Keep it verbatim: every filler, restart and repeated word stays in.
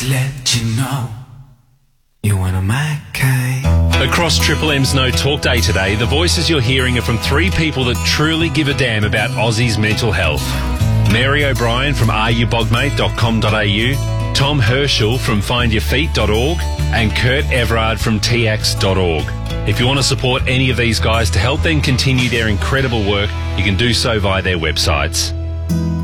let you know you're one of my kind. Across Triple M's No Talk Day today, the voices you're hearing are from three people that truly give a damn about Aussies' mental health. Mary O'Brien from are you bogmate dot com dot a u, Tom Herschel from find your feet dot org, and Kurt Everard from t x dot org. If you want to support any of these guys to help them continue their incredible work, you can do so via their websites.